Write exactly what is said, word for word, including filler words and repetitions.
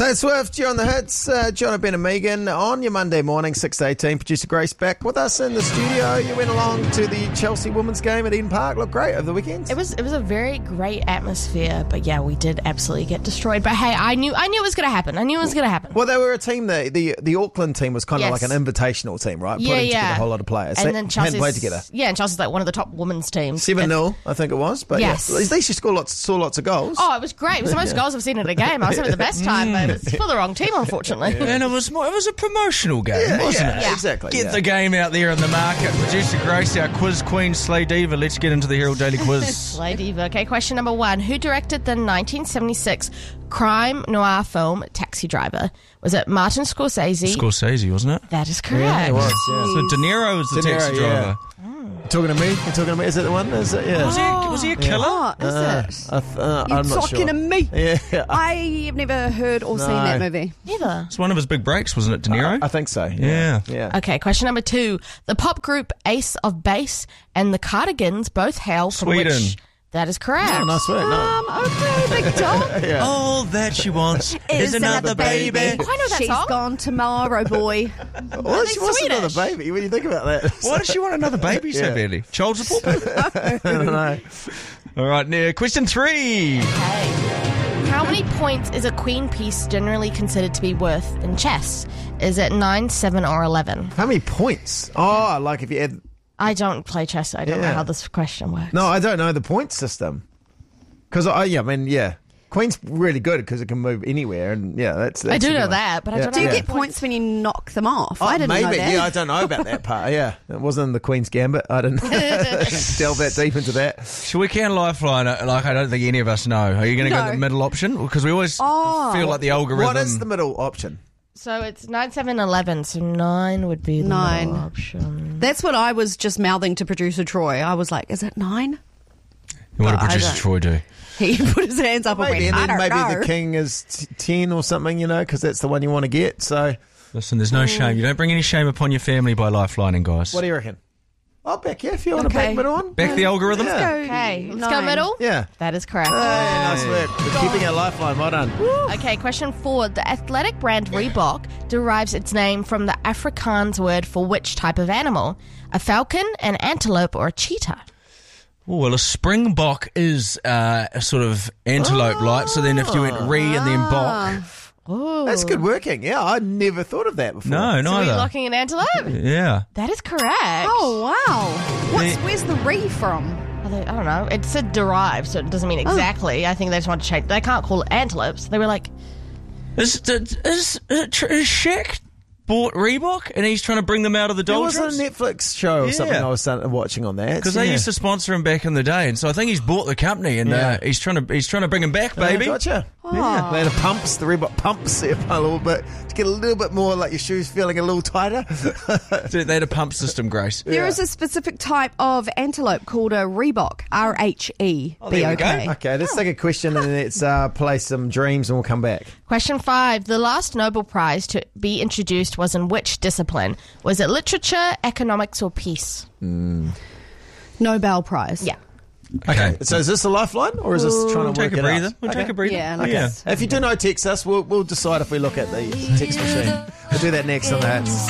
Taylor Swift, you're on the hits. Uh, John, Ben and Megan on your Monday morning, six to eighteen. Producer Grace back with us in the studio. You went along to the Chelsea women's game at Eden Park. Looked great over the weekend. It was it was a very great atmosphere, but yeah, we did absolutely get destroyed. But hey, I knew I knew it was going to happen. I knew it was going to happen. Well, they were a team, the, the, the Auckland team was kind of Yes. like an invitational team, right? Yeah, Putting yeah. together a whole lot of players. And They then hadn't Chelsea's played together. Yeah, and Chelsea's like one of the top women's teams. seven nil, I think it was. But Yes. yeah, at least you scored lots, saw lots of goals. Oh, it was great. It was the most goals I've seen in a game. I was having the best time, but it's for the wrong team, unfortunately. And it was more, it was a promotional game, Yeah, wasn't yeah, it? Yeah. exactly. Get yeah. the game out there in the market. Producer Grace, our quiz queen, Slay Diva. Let's get into the Herald Daily Quiz. Slay Diva. Okay, question number one. Who directed the nineteen seventy-six crime noir film Taxi Driver? Was it Martin Scorsese? Scorsese, wasn't it? That is correct. Yeah, it was, yeah. So De Niro was the De Niro, taxi yeah. driver. Talking to me? You talking to me? Is it the one? Is it? Yeah. Was, he, was he a killer? Oh, is Uh, it? I th- uh, You're I'm not talking sure. to me. Yeah. I have never heard or seen No. that movie. Neither. It's one of his big breaks, wasn't it, De Niro? I think so. Yeah. Yeah. Okay, question number two. The pop group Ace of Base and the Cardigans both hail from Sweden. which? That is correct. Oh, nice work. No. Um, okay, big dog. All that she wants is another baby. Oh, I know that She's song. gone tomorrow, boy. Well, she wants Swedish. another baby. What do you think about that? Why does she want another baby so Yeah. badly? Child support? I don't know. All right, now, question three. Okay. How many points is a queen piece generally considered to be worth in chess? Is it nine, seven, or eleven? How many points? Oh, like if you add... I don't play chess, so I don't Yeah. know how this question works. No, I don't know the point system. Because, I, yeah, I mean, yeah. Queen's really good because it can move anywhere. And, yeah, that's... that's I do a good know one. that, but I Yeah. don't Do know. you how get many points when you knock them off? Oh, I didn't maybe. know that. Yeah, I don't know about that part. Yeah, it wasn't in the Queen's Gambit. I didn't delve that deep into that. So we can lifeline it, like I don't think any of us know. Are you going to go No. the middle option? Because we always Oh. feel like the algorithm... What is the middle option? So it's nine, seven, eleven. So nine would be the Nine. middle option. That's what I was just mouthing to producer Troy. I was like, is it nine? What did I producer don't- Troy do? He put his hands up Maybe, and and went, then I don't maybe know. the king is t- ten or something, you know, because that's the one you want to get. So, Listen, there's no shame. You don't bring any shame upon your family by lifelining, guys. what do you reckon? I'll back you if you want to Okay. back middle on. Back the algorithm? Yeah. Go Okay, let's go nine. middle. Yeah. That is correct. Hey, nice work. We're keeping our lifeline. Well done. Okay, question four. The athletic brand Reebok derives its name from the Afrikaans word for which type of animal? A falcon, an antelope, or a cheetah? Oh, well, a springbok is uh, a sort of antelope-like. So then if you went re and then bok... Oh, That's good working. Yeah, I never thought of that before. No, So are you neither. locking an antelope? Yeah. That is correct. Oh, wow. What's, The- where's the re from? I don't- I don't know. It said derived, so it doesn't mean exactly. I think they just want to change. They can't call it antelopes. They were like, Is, is, is, is Shaq bought Reebok and he's trying to bring them out of the There was doldrums? a Netflix show or Yeah. something I was uh, watching on that. Because they yeah. used to sponsor him back in the day, and so I think he's bought the company, and Yeah. uh, he's trying to he's trying to bring him back, Yeah, baby. gotcha. Yeah. They had the pumps, the Reebok pumps there a little bit to get a little bit more like your shoes feeling a little tighter. They had a pump system, Grace. There is a specific type of antelope called a Reebok. R H E B there O we go. K. Okay, let's take a question and let's uh, play some dreams and we'll come back. question five. The last Nobel Prize to be introduced was in which discipline? Was it literature, economics, or peace? Nobel Prize. Yeah. Okay, So is this a lifeline or is this trying to take work a it breather. out? We'll Okay. take a breather. Yeah, like yeah. this. If you do know text us, we'll, we'll decide if we look at the text machine. We'll do that next on the hits.